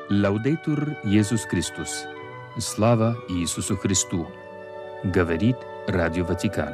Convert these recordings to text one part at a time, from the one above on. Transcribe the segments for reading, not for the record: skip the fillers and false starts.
Лаудейтур Иисус Христос. Слава Иисусу Христу. Говорит Радио Ватикан.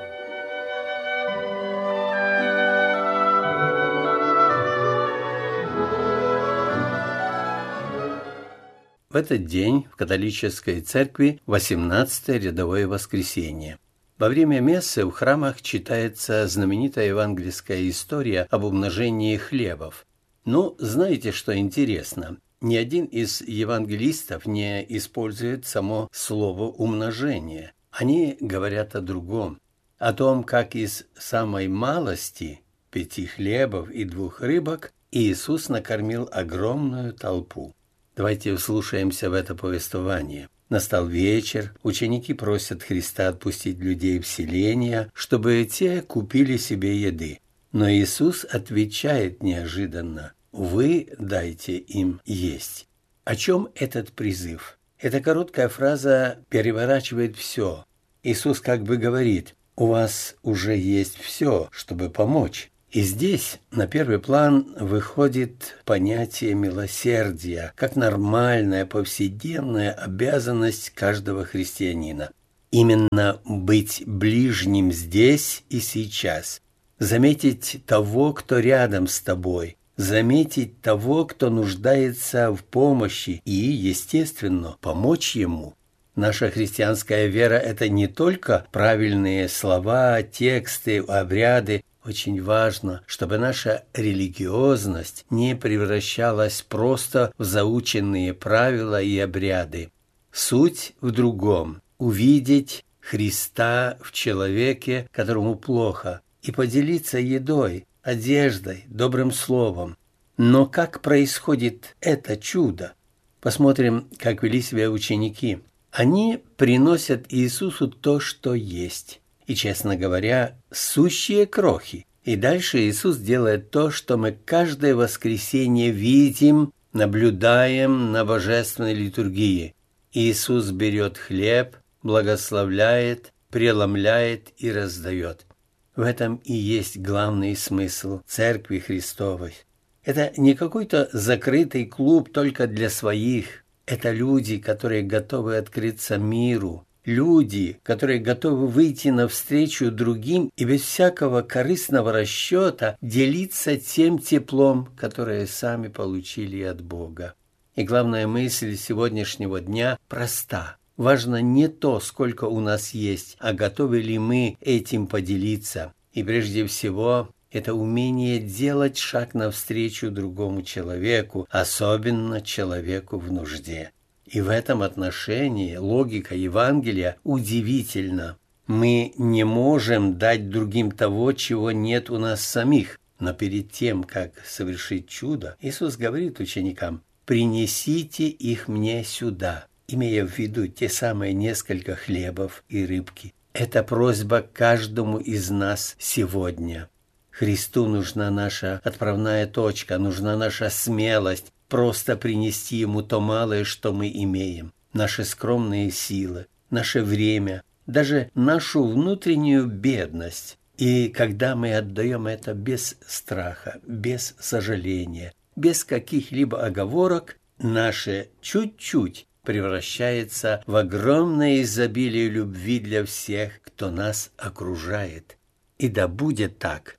В этот день в католической церкви 18-е рядовое воскресенье. Во время мессы в храмах читается знаменитая евангельская история об умножении хлебов. Но знаете, что интересно? Ни один из евангелистов не использует само слово «умножение». Они говорят о другом, о том, как из самой малости 5 хлебов и 2 рыбок Иисус накормил огромную толпу. Давайте вслушаемся в это повествование. Настал вечер, ученики просят Христа отпустить людей в селения, чтобы те купили себе еды. Но Иисус отвечает неожиданно: «Вы дайте им есть». О чем этот призыв? Эта короткая фраза переворачивает все. Иисус как бы говорит: «У вас уже есть все, чтобы помочь». И здесь на первый план выходит понятие милосердия, как нормальная повседневная обязанность каждого христианина. Именно быть ближним здесь и сейчас, заметить того, кто рядом с тобой, заметить того, кто нуждается в помощи и, естественно, помочь ему. Наша христианская вера – это не только правильные слова, тексты, обряды. Очень важно, чтобы наша религиозность не превращалась просто в заученные правила и обряды. Суть в другом – увидеть Христа в человеке, которому плохо, и поделиться едой, одеждой, добрым словом. Но как происходит это чудо? Посмотрим, как вели себя ученики. Они приносят Иисусу то, что есть. И, честно говоря, сущие крохи. И дальше Иисус делает то, что мы каждое воскресенье видим, наблюдаем на божественной литургии. Иисус берет хлеб, благословляет, преломляет и раздает. В этом и есть главный смысл Церкви Христовой. Это не какой-то закрытый клуб только для своих. Это люди, которые готовы открыться миру. Люди, которые готовы выйти навстречу другим и без всякого корыстного расчета делиться тем теплом, которое сами получили от Бога. И главная мысль сегодняшнего дня проста. Важно не то, сколько у нас есть, а готовы ли мы этим поделиться. И прежде всего, это умение делать шаг навстречу другому человеку, особенно человеку в нужде. И в этом отношении логика Евангелия удивительна. Мы не можем дать другим того, чего нет у нас самих. Но перед тем, как совершить чудо, Иисус говорит ученикам: «Принесите их мне сюда», имея в виду те самые несколько хлебов и рыбки. Это просьба каждому из нас сегодня. Христу нужна наша отправная точка, нужна наша смелость, просто принести Ему то малое, что мы имеем, наши скромные силы, наше время, даже нашу внутреннюю бедность. И когда мы отдаем это без страха, без сожаления, без каких-либо оговорок, наше чуть-чуть превращается в огромное изобилие любви для всех, кто нас окружает. И да будет так.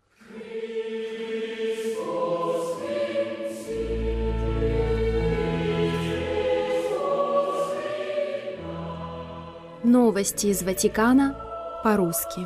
Новости из Ватикана по-русски.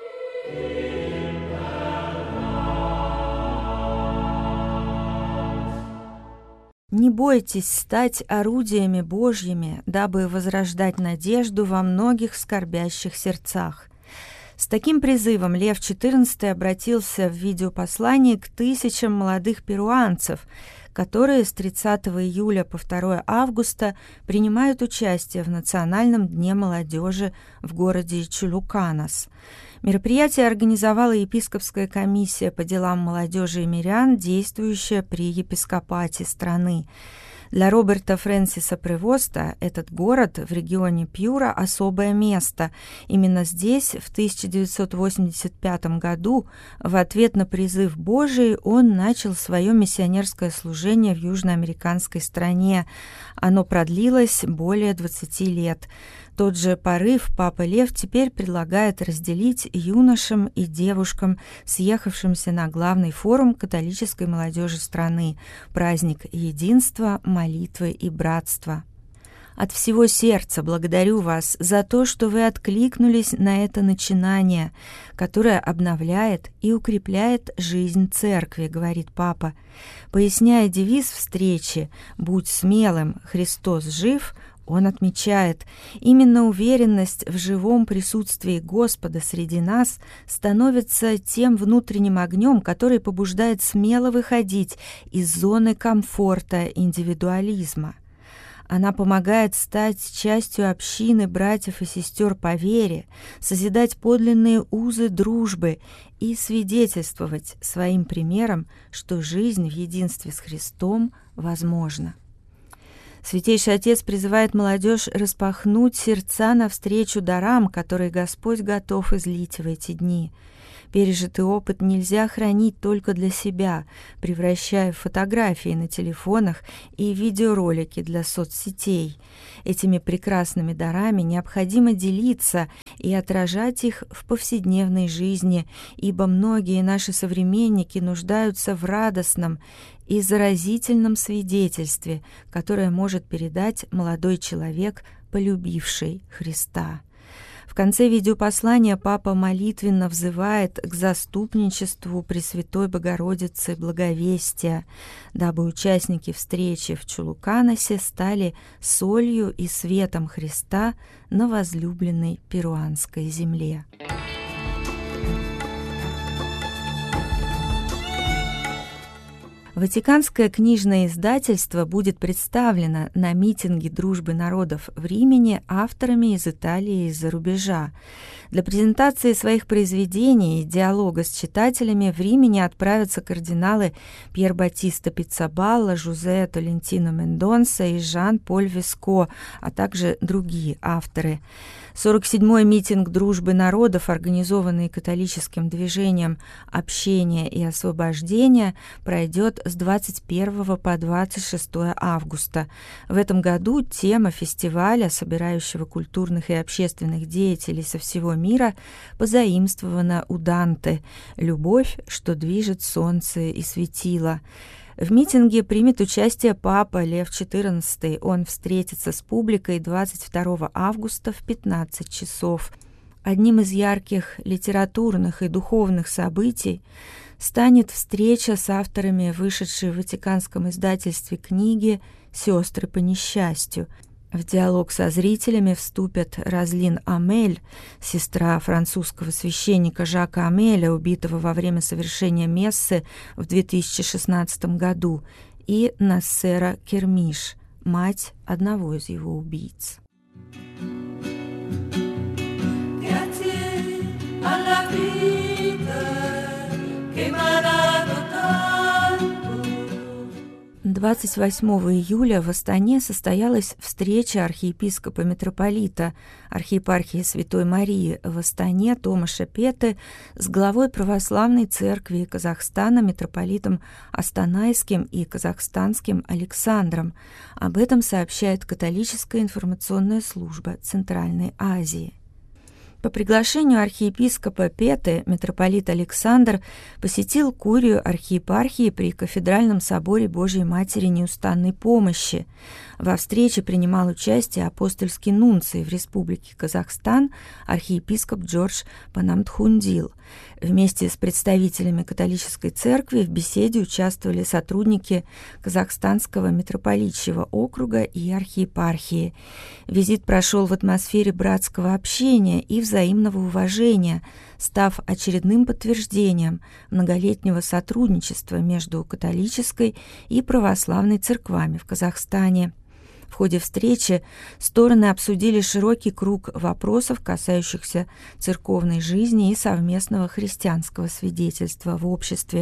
Не бойтесь стать орудиями Божьими, дабы возрождать надежду во многих скорбящих сердцах. С таким призывом Лев XIV обратился в видеопослании к тысячам молодых перуанцев, которые с 30 июля по 2 августа принимают участие в Национальном дне молодежи в городе Чулуканас. Мероприятие организовала епископская комиссия по делам молодежи и мирян, действующая при епископате страны. Для Роберта Фрэнсиса Превоста этот город в регионе Пьюра – особое место. Именно здесь, в 1985 году, в ответ на призыв Божий, он начал свое миссионерское служение в южноамериканской стране. Оно продлилось более 20 лет. Тот же порыв Папа Лев теперь предлагает разделить юношам и девушкам, съехавшимся на главный форум католической молодежи страны – праздник единства, молитвы и братства. От всего сердца благодарю вас за то, что вы откликнулись на это начинание, которое обновляет и укрепляет жизнь церкви, говорит Папа. Поясняя девиз встречи «Будь смелым, Христос жив», он отмечает, именно уверенность в живом присутствии Господа среди нас становится тем внутренним огнем, который побуждает смело выходить из зоны комфорта индивидуализма. Она помогает стать частью общины братьев и сестер по вере, созидать подлинные узы дружбы и свидетельствовать своим примером, что жизнь в единстве с Христом возможна. Святейший Отец призывает молодежь распахнуть сердца навстречу дарам, которые Господь готов излить в эти дни. Пережитый опыт нельзя хранить только для себя, превращая в фотографии на телефонах и видеоролики для соцсетей. Этими прекрасными дарами необходимо делиться и отражать их в повседневной жизни, ибо многие наши современники нуждаются в радостном и заразительном свидетельстве, которое может передать молодой человек, полюбивший Христа. В конце видеопослания Папа молитвенно взывает к заступничеству Пресвятой Богородицы Благовестия, дабы участники встречи в Чулуканасе стали солью и светом Христа на возлюбленной перуанской земле. Ватиканское книжное издательство будет представлено на митинге дружбы народов в Риме авторами из Италии и из-за рубежа. Для презентации своих произведений и диалога с читателями в Риме отправятся кардиналы Пьер Батиста Пиццабалла, Жозе Толентино Мендонса и Жан-Поль Виско, а также другие авторы. 47-й митинг дружбы народов, организованный католическим движением «Общение и освобождение», пройдет с 21 по 26 августа. В этом году тема фестиваля, собирающего культурных и общественных деятелей со всего мира, позаимствована у Данте «Любовь, что движет солнце и светило». В митинге примет участие Папа Лев XIV. Он встретится с публикой 22 августа в 15 часов. Одним из ярких литературных и духовных событий станет встреча с авторами вышедшей в Ватиканском издательстве книги «Сестры по несчастью». В диалог со зрителями вступят Розлин Амель, сестра французского священника Жака Амеля, убитого во время совершения мессы в 2016 году, и Нассера Кермиш, мать одного из его убийц. 28 июля в Астане состоялась встреча архиепископа-митрополита архиепархии Святой Марии в Астане Томаша Петы с главой Православной Церкви Казахстана митрополитом Астанайским и Казахстанским Александром. Об этом сообщает католическая информационная служба Центральной Азии. По приглашению архиепископа Петы митрополит Александр посетил курию архиепархии при Кафедральном соборе Божией Матери Неустанной Помощи. Во встрече принимал участие апостольский нунций в Республике Казахстан архиепископ Джордж Панамтхундил. Вместе с представителями католической церкви в беседе участвовали сотрудники Казахстанского митрополитчьего округа и архиепархии. Визит прошел в атмосфере братского общения и взаимного уважения, став очередным подтверждением многолетнего сотрудничества между католической и православной церквами в Казахстане. В ходе встречи стороны обсудили широкий круг вопросов, касающихся церковной жизни и совместного христианского свидетельства в обществе.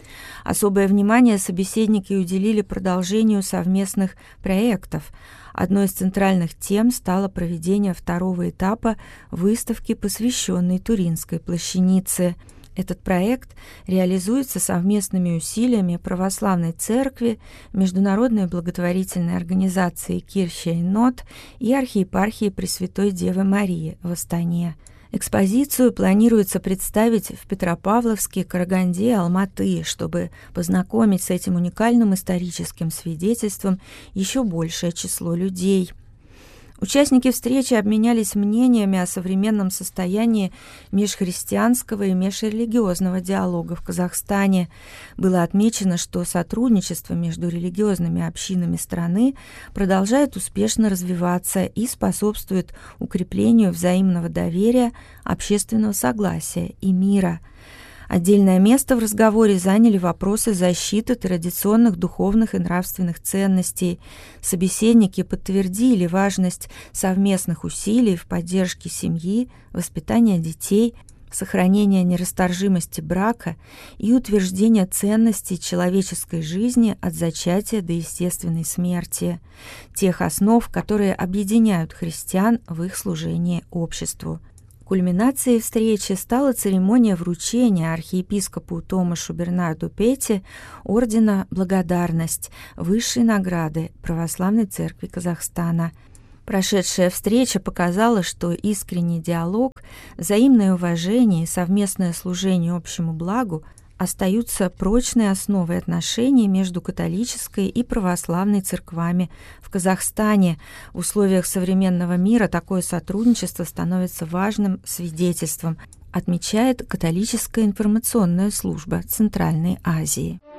Особое внимание собеседники уделили продолжению совместных проектов. Одной из центральных тем стало проведение второго этапа выставки, посвященной Туринской плащанице. Этот проект реализуется совместными усилиями Православной Церкви, Международной благотворительной организации «Кирхе Нот» и архиепархии Пресвятой Девы Марии в Астане. Экспозицию планируется представить в Петропавловске, Караганде, Алматы, чтобы познакомить с этим уникальным историческим свидетельством еще большее число людей. Участники встречи обменялись мнениями о современном состоянии межхристианского и межрелигиозного диалога в Казахстане. Было отмечено, что сотрудничество между религиозными общинами страны продолжает успешно развиваться и способствует укреплению взаимного доверия, общественного согласия и мира. Отдельное место в разговоре заняли вопросы защиты традиционных духовных и нравственных ценностей. Собеседники подтвердили важность совместных усилий в поддержке семьи, воспитания детей, сохранения нерасторжимости брака и утверждения ценностей человеческой жизни от зачатия до естественной смерти, тех основ, которые объединяют христиан в их служении обществу. Кульминацией встречи стала церемония вручения архиепископу Томашу Бернарду Петти ордена «Благодарность» высшей награды Православной Церкви Казахстана. Прошедшая встреча показала, что искренний диалог, взаимное уважение и совместное служение общему благу остаются прочной основой отношений между католической и православной церквами в Казахстане. В условиях современного мира такое сотрудничество становится важным свидетельством, отмечает католическая информационная служба Центральной Азии.